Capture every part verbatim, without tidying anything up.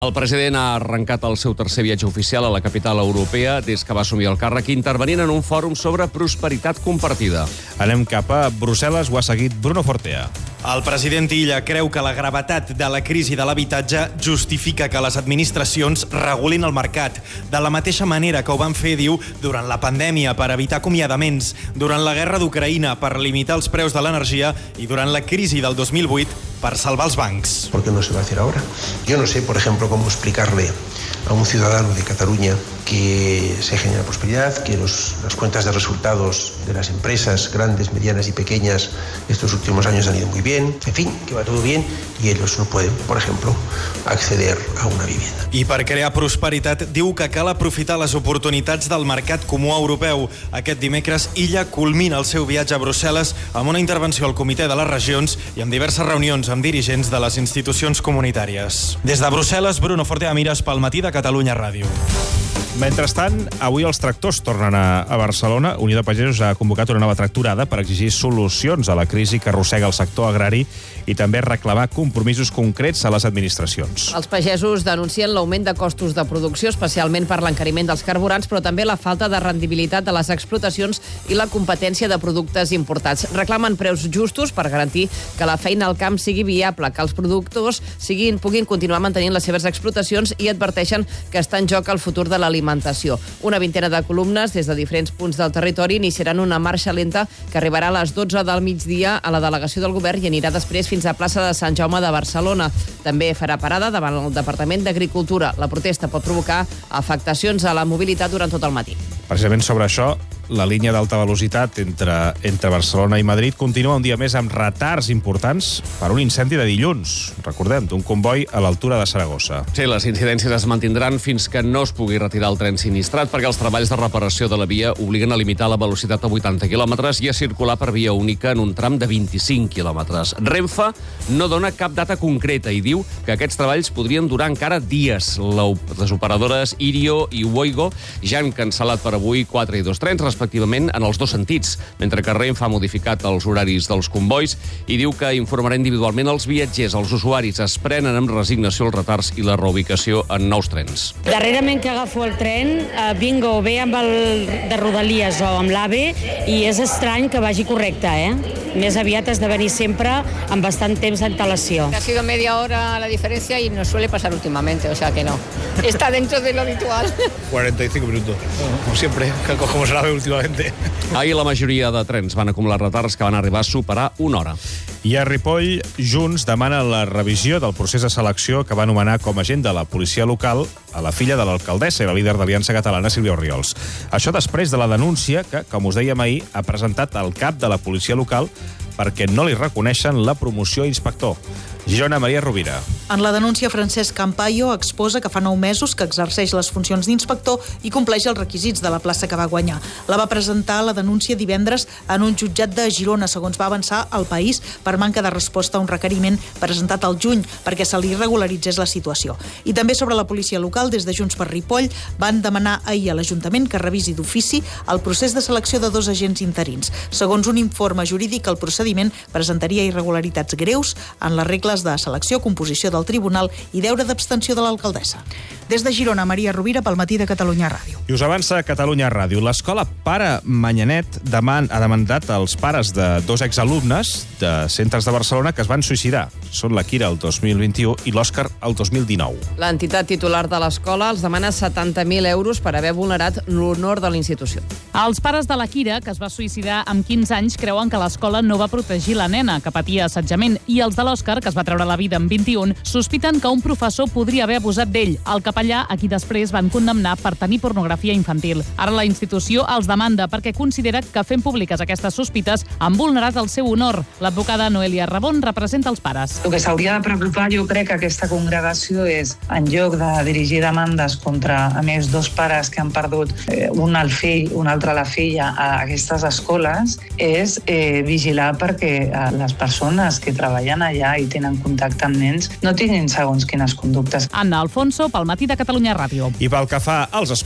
El president ha arrencat el seu tercer viatge oficial a la capital europea des que va assumir el càrrec, intervenint en un fòrum sobre prosperitat compartida. Anem cap a Brussel·les, ho ha seguit Bruno Fortea. El president Illa creu que la gravetat de la crisi de l'habitatge justifica que les administracions regulin el mercat. De la mateixa manera que ho van fer, diu, durant la pandèmia per evitar acomiadaments, durant la guerra d'Ucraïna per limitar els preus de l'energia i durant la crisi del dos mil vuit per salvar els bancs. ¿Por qué no se va a hacer ahora? Yo no sé, por ejemplo, cómo explicarle a un ciudadano de Cataluña que se genera prosperidad, que los, las cuentas de resultados de las empresas grandes, medianas y pequeñas estos últimos años han ido muy bien, en fin, que va todo bien y ellos no pueden, por ejemplo, acceder a una vivienda. I per crear prosperitat diu que cal aprofitar les oportunitats del mercat comú europeu. Aquest dimecres, Illa culmina el seu viatge a Brussel·les amb una intervenció al Comitè de les Regions i amb diverses reunions amb dirigents de les institucions comunitàries. Des de Brussel·les, Bruno Fortea Mires pel Matí de Catalunya Ràdio. Mentrestant, avui els tractors tornen a, a Barcelona. Unió de Pagesos ha convocat una nova tractorada per exigir solucions a la crisi que arrossega el sector agrari i també reclamar compromisos concrets a les administracions. Els pagesos denuncien l'augment de costos de producció, especialment per l'encariment dels carburants, però també la falta de rendibilitat de les explotacions i la competència de productes importats. Reclamen preus justos per garantir que la feina al camp sigui viable, que els productors siguin, puguin continuar mantenint les seves explotacions i adverteixen que està en joc el futur de l'alimentació. Una vintena de columnes des de diferents punts del territori iniciaran una marxa lenta que arribarà a les dotze del migdia a la delegació del govern i anirà després fins a plaça de Sant Jaume de Barcelona. També farà parada davant el Departament d'Agricultura. La protesta pot provocar afectacions a la mobilitat durant tot el matí. Precisament sobre això, la línia d'alta velocitat entre, entre Barcelona i Madrid continua un dia més amb retards importants per un incendi de dilluns, recordem, d'un comboi a l'altura de Saragossa. Sí, les incidències es mantindran fins que no es pugui retirar el tren sinistrat perquè els treballs de reparació de la via obliguen a limitar la velocitat a vuitanta quilòmetres i a circular per via única en un tram de vint-i-cinc quilòmetres. Renfe no dona cap data concreta i diu que aquests treballs podrien durar encara dies. Les operadores Irio i Woigo ja han cancel·lat per avui quatre i dos trens, respectivament en els dos sentits, mentre que Renfe ha modificat els horaris dels convois i diu que informarà individualment els viatgers. Els usuaris es prenen amb resignació els retards i la reubicació en nous trens. Darrerament que agafo el tren, eh, vinc o bé amb el de Rodalies o amb l'AVE i és estrany que vagi correcte, eh? Més aviat has de venir sempre amb bastant temps d'antelació. Ha sido media hora la diferencia y nos suele pasar últimamente, o sea que no. Está dentro de lo habitual. cuarenta y cinco minutos, como siempre, que cogemos el AVE últimamente. Ahir la majoria de trens van acumular retards que van arribar a superar una hora. I a Ripoll, Junts demana la revisió del procés de selecció que va anomenar com a agent de la policia local a la filla de l'alcaldessa i la líder d'Aliança Catalana, Sílvia Orriols. Això després de la denúncia que, com us dèiem ahir, ha presentat el cap de la policia local perquè no li reconeixen la promoció a inspector. Girona, Maria Rovira. En la denúncia, Francesc Campayo exposa que fa nou mesos que exerceix les funcions d'inspector i compleix els requisits de la plaça que va guanyar. La va presentar la denúncia divendres en un jutjat de Girona, segons va avançar El País, per manca de resposta a un requeriment presentat al juny perquè se li regularitzés la situació. I també sobre la policia local, des de Junts per Ripoll, van demanar ahir a l'Ajuntament que revisi d'ofici el procés de selecció de dos agents interins. Segons un informe jurídic, el procediment presentaria irregularitats greus en les regles de selecció, composició del tribunal i deure d'abstenció de l'alcaldessa. Des de Girona, Maria Rovira, pel Matí de Catalunya Ràdio. I us avança Catalunya Ràdio. L'escola Pare Manyanet deman, ha demandat als pares de dos exalumnes de centres de Barcelona que es van suïcidar. Són la Kira el dos mil vint-i-u i l'Òscar el dos mil dinou. L'entitat titular de l'escola els demana setanta mil euros per haver vulnerat l'honor de la institució. Els pares de la Kira, que es va suïcidar amb quinze anys, creuen que l'escola no va protegir la nena, que patia assetjament, i els de l'Òscar, que es va treure la vida amb vint-i-un, sospiten que un professor podria haver abusat d'ell, el capellà a qui després van condemnar per tenir pornografia infantil. Ara la institució els demanda perquè considera que fent públiques aquestes sospites han vulnerat el seu honor. L'advocada Noelia Rabón representa els pares. El que s'hauria de preocupar, jo crec que aquesta congregació és, en lloc de dirigir demandes contra, a més, dos pares que han perdut eh, un al fill, un altre a la filla a aquestes escoles, és eh, vigilar perquè eh, les persones que treballen allà i tenen contacte amb nens no tinguin segons quines conductes. Anna Alfonso, pel Matí de Catalunya Ràdio. I pel que fa als esports, Robert Prat.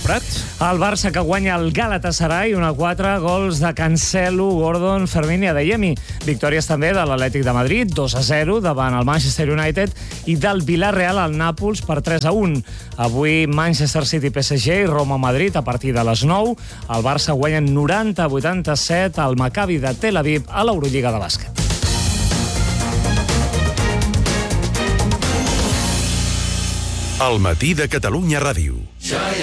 Prat. El Barça que guanya el Galatasaray, un a quatre, gols de Cancelo, Gordon, Fermín i Adeyemi. Victòries també de l'Atlètic de Madrid, dos a zero, davant el Manchester United, i del Villarreal al Nàpols per tres a un. Avui Manchester City, P S G i Roma-Madrid a partir de les nou. El Barça guanya noranta a vuitanta-set al Maccabi de Tel Aviv a l'Eurolliga de bàsquet. El matí de Catalunya Ràdio.